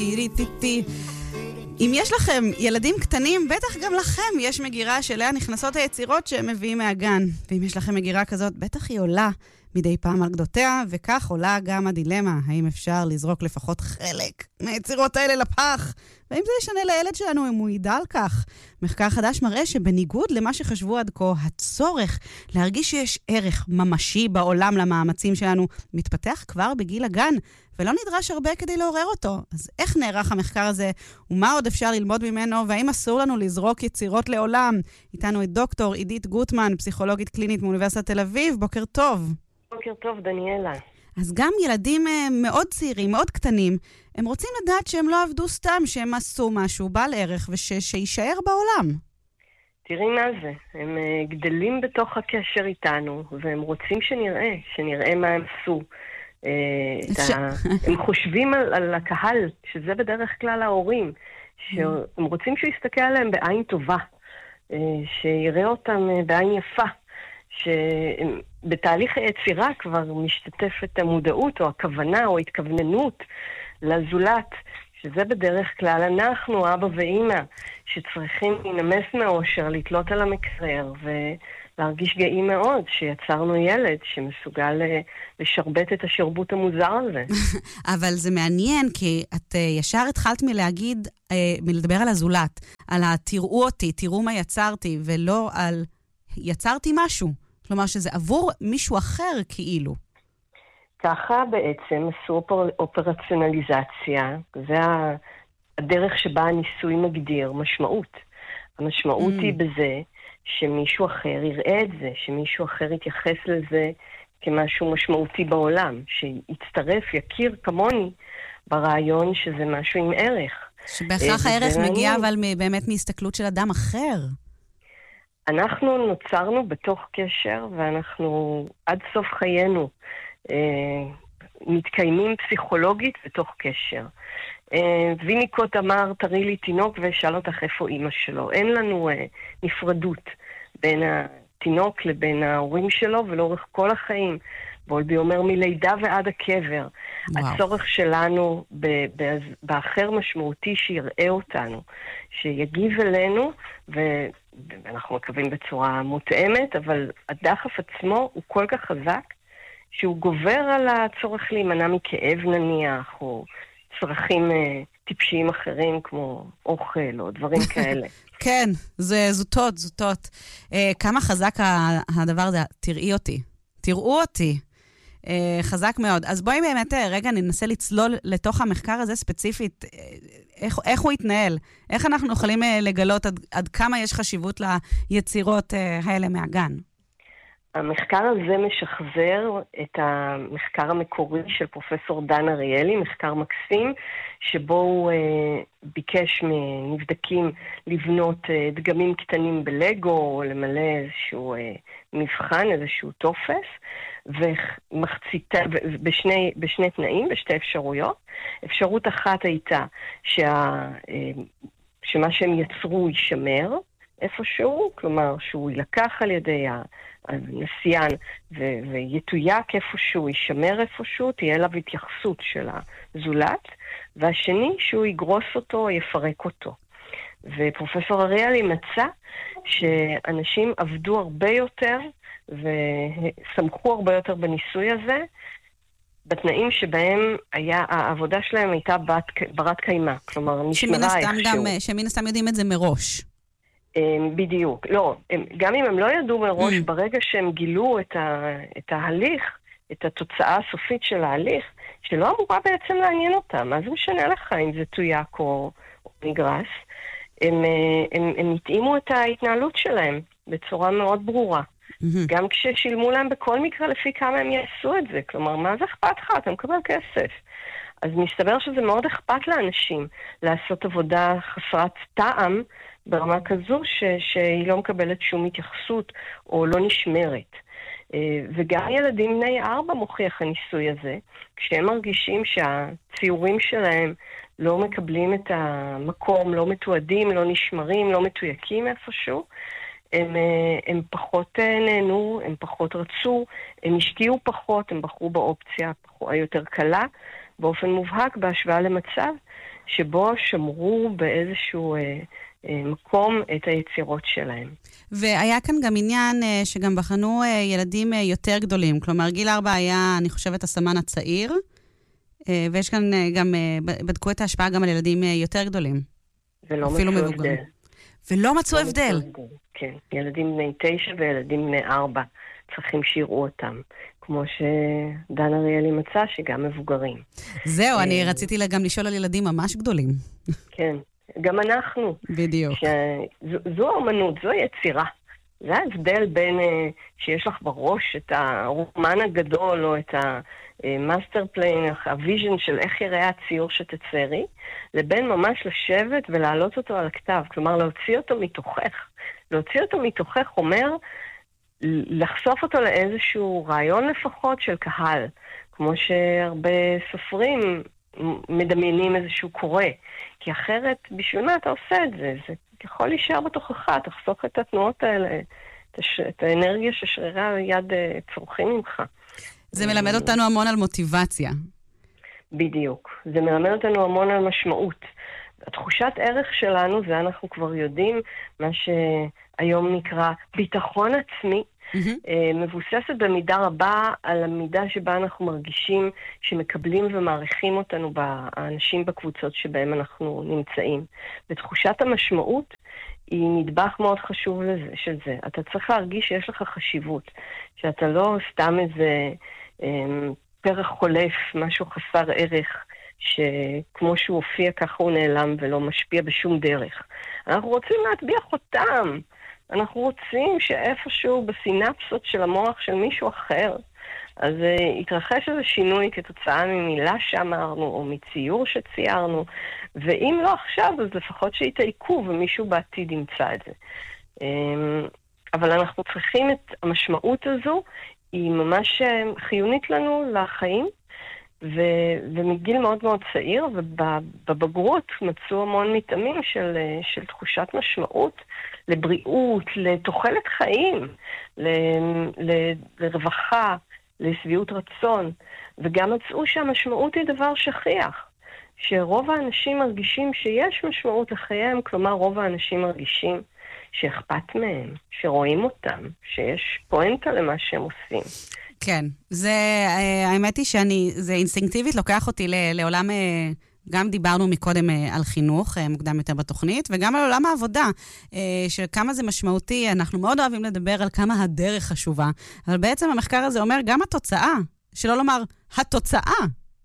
אם יש לכם ילדים קטנים, בטח גם לכם יש מגירה שאליה נכנסות היצירות שהם מביאים מהגן. ואם יש לכם מגירה כזאת, בטח היא עולה מדי פעם על גדותיה, וכך עולה גם הדילמה, האם אפשר לזרוק לפחות חלק מהיצירות האלה לפח, והאם זה ישנה לילד שלנו אם הוא ידע על כך. מחקר חדש מראה שבניגוד למה שחשבו עד כה, הצורך להרגיש שיש ערך ממשי בעולם למאמצים שלנו מתפתח כבר בגיל הגן, ולא נדרש הרבה כדי לעורר אותו. אז איך נערך המחקר הזה, ומה עוד אפשר ללמוד ממנו, והאם אסור לנו לזרוק יצירות לעולם? איתנו את דוקטור עידית גוטמן, פסיכולוגית קלינית מאוניברסיטת תל אביב. בוקר טוב. בוקר טוב, דניאלה. אז גם ילדים מאוד צעירים, מאוד קטנים, הם רוצים לדעת שהם לא עבדו סתם, שהם עשו משהו בעל ערך ושישאר בעולם. תראי מה זה, הם גדלים בתוך הקשר איתנו, והם רוצים שנראה מה הם עשו. הם חושבים על הקהל, שזה בדרך כלל ההורים, שהם רוצים שהוא יסתכל עליהם בעין טובה, שיראה אותם בעין יפה, שבתהליך היצירה כבר משתתפת המודעות או הכוונה או התכווננות לזולת, שזה בדרך כלל אנחנו, אבא ואמא, שצריכים לנמס מאושר, לתלות על המקרר ולהרגיש גאים מאוד שיצרנו ילד שמסוגל לשרבט את השרבוט המוזר הזה. אבל זה מעניין, כי את ישר התחלת מלדבר על הזולת, על תראו אותי, תראו מה יצרתי, ולא על יצרתי משהו. כלומר שזה עבור מישהו אחר כאילו. ככה בעצם עשו אופרציונליזציה, זה הדרך שבה הניסוי מגדיר משמעות. המשמעות היא בזה שמישהו אחר יראה את זה, שמישהו אחר יתייחס לזה כמשהו משמעותי בעולם, שיצטרף, יכיר כמוני ברעיון שזה משהו עם ערך. שבהכרח הערך מגיע אבל באמת מהסתכלות של אדם אחר. אנחנו נוצרנו בתוך קשר, ואנחנו עד סוף חיינו מתקיימים פסיכולוגית בתוך קשר. ויניקוט אמר, תראי לי תינוק ושאל אותך איפה אמא שלו. אין לנו נפרדות בין התינוק לבין ההורים שלו, ולאורך כל החיים. בולבי אומר מלידה ועד הקבר. הצורך שלנו באחר משמעותי שיראה אותנו, שיגיב אלינו, ואנחנו מקווים בצורה מותאמת, אבל הדחף עצמו הוא כל כך חזק, שהוא גובר על הצורך להימנע מכאב נניח, או צרכים טיפשיים אחרים, כמו אוכל או דברים כאלה. כן, זה זוטות. כמה חזק הדבר הזה, תראי אותי, תראו אותי. חזק מאוד. אז בואי באמת רגע ננסה לצלול לתוך המחקר הזה ספציפית, איך הוא יתנהל, איך אנחנו יכולים לגלות עד כמה יש חשיבות ליצירות האלה מהגן. המחקר הזה משחזר את המחקר המקורי של פרופסור דן אריאלי, מחקר מקסים, שבו הוא ביקש מנבדקים לבנות דגמים קטנים בלגו, או למלא איזשהו מבחן, איזשהו טופס, בשני תנאים, בשתי אפשרויות. אפשרות אחת הייתה שמה שהם יצרו יישמר איפשהו, כלומר שהוא ילקח על ידי הנסיין ויתויק איפשהו, יישמר איפשהו, תהיה אליו התייחסות של הזולת, והשני שהוא יגרוס אותו או יפרק אותו. ופרופסור אריאלי מצא שאנשים עבדו הרבה יותר וסמכו הרבה יותר בניסוי הזה, בתנאים שבהם העבודה שלהם הייתה ברת קיימה, כלומר נשמרה איכשהו. שמן הסתם יודעים את זה מראש. בדיוק. לא, גם אם הם לא ידעו מראש, ברגע שהם גילו את ההליך, את התוצאה הסופית של ההליך, שלא אמורה בעצם לעניין אותם, מה זה משנה לך אם זה תויק או נגרס, הם התאימו את ההתנהלות שלהם בצורה מאוד ברורה. גם כששילמו להם בכל מקרה לפי כמה הם יעשו את זה. כלומר, מה זה אכפת לך? אתה מקבל כסף. אז מסתבר שזה מאוד אכפת לאנשים לעשות עבודה חסרת טעם ברמה כזו שהיא לא מקבלת שום התייחסות או לא נשמרת. וגם ילדים בני 4 מוכיח הניסוי הזה, כשהם מרגישים שהציורים שלהם לא מקבלים את המקום, לא מתועדים, לא נשמרים, לא מתויקים איפשהו, הם פחות נהנו, הם פחות רצו, הם השקיעו פחות, הם בחרו באופציה היותר קלה, באופן מובהק בהשוואה למצב שבו שמרו באיזשהו מקום את היצירות שלהם. והיה כאן גם עניין שגם בחנו ילדים יותר גדולים, כלומר גיל 4 היה, אני חושבת, הסמן הצעיר, ויש כאן גם, בדקו את ההשפעה גם על ילדים יותר גדולים. ולא מצאו הבדל. ולא מצאו הבדל. כן, ילדים בני 9 וילדים בני 4 צריכים שיראו אותם, כמו שדן אריאלי מצא שגם מבוגרים. זהו, אני רציתי גם לשאול על ילדים ממש גדולים. כן, גם אנחנו. בדיוק. זו האמנות, זו יצירה. זה ההבדל בין שיש לך בראש את הרומן הגדול או את המאסטר פליין, הוויז'ן של איך יראה הציור שתצרי, לבין ממש לשבת ולהעלות אותו על הכתב. כלומר, להוציא אותו מתוכך. להוציא אותו מתוכך אומר לחשוף אותו לאיזשהו רעיון לפחות של קהל. כמו שהרבה סופרים מדמיינים איזשהו קורא. כי אחרת, בשביל מה אתה עושה את זה? זה יכול להישאר בתוכך, תחסוך את התנועות האלה, את האנרגיה ששרירי היד צורכים ממך. זה מלמד אותנו המון על מוטיבציה. בדיוק. זה מלמד אותנו המון על משמעות. התחושת ערך שלנו, זה אנחנו כבר יודעים, מה שהיום נקרא ביטחון עצמי, מבוססת במידה רבה על המידה שבה אנחנו מרגישים שמקבלים ומעריכים אותנו האנשים בקבוצות שבהם אנחנו נמצאים. ותחושת המשמעות היא נדבך מאוד חשוב של זה. אתה צריך להרגיש שיש לך חשיבות, שאתה לא סתם איזה פרח חולף, משהו חסר ערך, שכמו שהוא הופיע ככה הוא נעלם ולא משפיע בשום דרך. אנחנו רוצים להטביע חותם. אנחנו רוצים שאיפשהו בסינפסות של המוח של מישהו אחר, אז יתרחש איזה שינוי כתוצאה ממילה שאמרנו, או מציור שציירנו, ואם לא עכשיו, אז לפחות שיתעיקו, ומישהו בעתיד ימצא את זה. אבל אנחנו צריכים את המשמעות הזו, היא ממש חיונית לנו לחיים, ומגיל מאוד מאוד צעיר, ובבגרות מצאו המון מתאמים של תחושת משמעות, לבריאות, לתוחלת חיים, לרווחה, לשביעות רצון, וגם מצאו שהמשמעות היא דבר שכיח, שרוב האנשים מרגישים שיש משמעות לחייהם, כלומר רוב האנשים מרגישים שאכפת מהם, שרואים אותם, שיש פואנטה למה שהם עושים. כן, האמת היא זה אינסטינקטיבית לוקח אותי לעולם, גם דיברנו מקודם על חינוך, מוקדם יותר בתוכנית, וגם על עולם העבודה, שכמה זה משמעותי, אנחנו מאוד אוהבים לדבר על כמה הדרך חשובה, אבל בעצם המחקר הזה אומר גם התוצאה, שלא לומר התוצאה.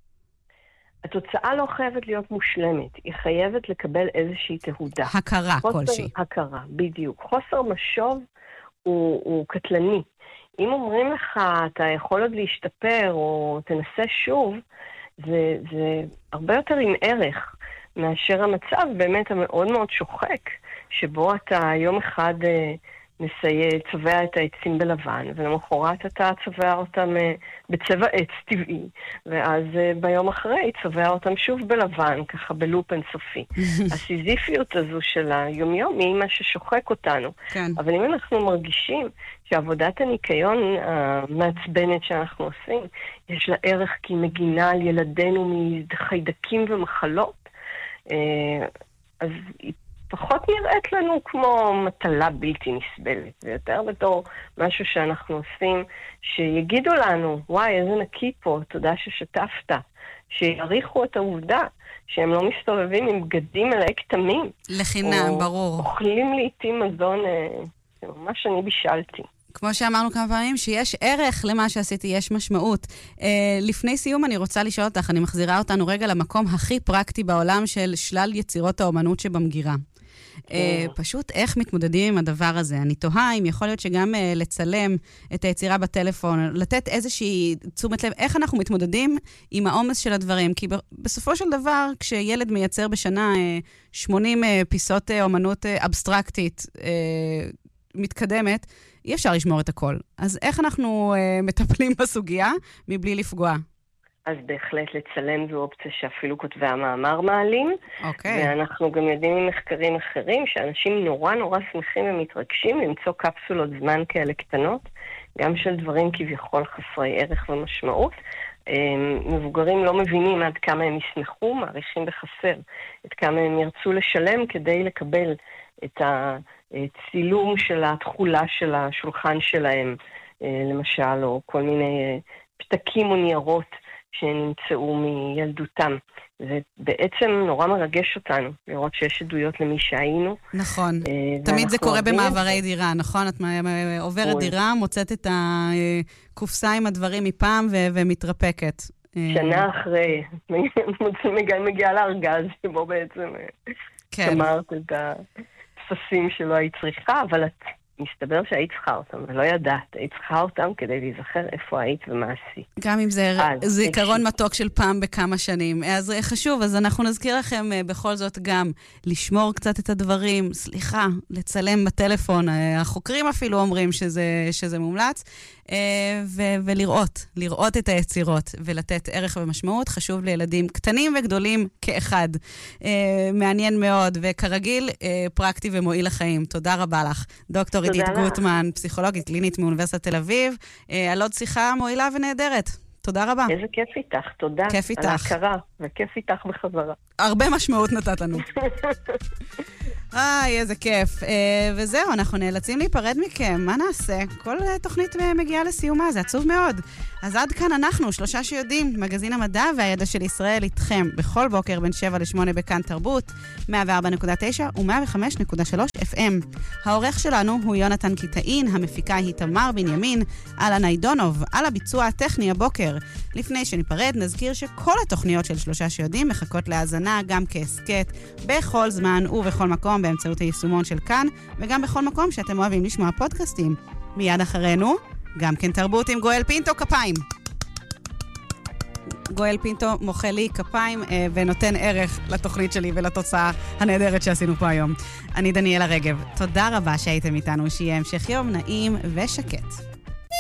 התוצאה לא חייבת להיות מושלמת, היא חייבת לקבל איזושהי תהודה. הכרה כלשהי. הכרה, בדיוק. חוסר משוב הוא קטלני. אם אומרים לך, אתה יכול עוד להשתפר או תנסה שוב, זה הרבה יותר עם ערך מאשר המצב באמת המאוד מאוד שוחק, שבו אתה יום אחד צובע את העצים בלבן, ולמחרת אתה צובע אותם בצבע עץ טבעי, ואז ביום אחרי צובע אותם שוב בלבן, ככה בלופ אינסופי. הסיזיפיות הזו של היומיום היא מה ששוחק אותנו. כן. אבל אם אנחנו מרגישים שעבודת הניקיון המעצבנת שאנחנו עושים, יש לה ערך כי היא מגינה על ילדינו מחיידקים ומחלות, אז היא פחות נראית לנו כמו מטלה בלתי נסבלת, ויותר בתור משהו שאנחנו עושים, שיגידו לנו, וואי, איזה נקי פה, תודה ששתפת, שיעריכו את העובדה, שהם לא מסתובבים עם בגדים מלאי כתמים. לחינם, ברור. אוכלים לעתים מזון, ממש אני בישלתי. כמו שאמרנו כמה פעמים, שיש ערך למה שעשיתי, יש משמעות. לפני סיום אני רוצה לשאול אותך, אני מחזירה אותנו רגע למקום הכי פרקטי בעולם של שלל יצירות האומנות שבמגירה. פשוט איך מתמודדים עם הדבר הזה. אני תוהה אם יכול להיות שגם לצלם את היצירה בטלפון, לתת איזושהי תשומת לב, איך אנחנו מתמודדים עם העומס של הדברים. כי בסופו של דבר, כשילד מייצר בשנה 80 פיסות אומנות אבסטרקטית מתקדמת, אי אפשר לשמור את הכל. אז איך אנחנו מטפלים בסוגיה מבלי לפגוע? אז בהחלט לצלם זו אופציה שאפילו כותבי המאמר מעלים. אוקיי. ואנחנו גם יודעים ממחקרים אחרים שאנשים נורא נורא שמחים ומתרגשים למצוא קפסולות זמן כאלה קטנות, גם של דברים כביכול חסרי ערך ומשמעות. מבוגרים לא מבינים עד כמה הם ישמחו, מעריכים בחסר את כמה הם ירצו לשלם כדי לקבל את הצילום של התחולה של השולחן שלהם, למשל, או כל מיני פתקים או ניירות שנמצאו מילדותם. זה בעצם נורא מרגש אותנו, לראות שיש עדויות למי שהיינו. נכון. תמיד זה קורה במעברי דירה, נכון? את עוברת דירה, מוצאת את הקופסה עם הדברים מפעם ומתרפקת. שנה אחרי, מגיעה לארגז, שבו בעצם שמרת את התפסים שלא היית צריכה, אבל את מסתבר שהיית צריכה אותם, ולא ידעת. היית צריכה אותם כדי להיזכר איפה היית ומה עשית. גם אם זה זיכרון מתוק של פעם בכמה שנים. אז חשוב, אז אנחנו נזכיר לכם בכל זאת גם לשמור קצת את הדברים, סליחה, לצלם בטלפון, החוקרים אפילו אומרים שזה מומלץ, לראות את היצירות ולתת ערך ומשמעות. חשוב לילדים קטנים וגדולים כאחד. מעניין מאוד, וכרגיל, פרקטי ומועיל לחיים. תודה רבה לך. דוקטור עידית גוטמן, פסיכולוגית קלינית מאוניברסיטת תל אביב. על עוד שיחה מועילה ונהדרת. תודה רבה. איזה כיף איתך, תודה. כיף איתך. על ההכרה, וכיף איתך בחזרה. הרבה משמעות נתת לנו. איזה כיף. וזהו, אנחנו נאלצים להיפרד מכם. מה נעשה? כל תוכנית מגיעה לסיומה, זה עצוב מאוד. אז עד כאן אנחנו, 3 שיודעים, מגזין המדע והידע של ישראל איתכם, בכל בוקר בין 7 ל-8 בכאן תרבות, 104.9 ו-105.3 FM. העורך שלנו הוא יונתן קיטאין, המפיקה היא תמר בנימין, אלנה עידונוב, על הביצוע הטכני הבוקר. לפני שניפרד, נזכיר שכל התוכניות של 3 שיודעים מחכות להאזנה גם כעסקט, בכל זמן ובכל מקום באמצעות היישומון של כאן, וגם בכל מקום שאתם אוהבים לשמוע פודקאסטים. מיד אחרינו, גם כן תרבות עם גואל פינטו, כפיים. גואל פינטו מוחא לי כפיים ונותן ערך לתוכנית שלי ולתוצאה הנהדרת שעשינו פה היום. אני דניאלה רגב. תודה רבה שהייתם איתנו, שיהיה המשך יום נעים ושקט.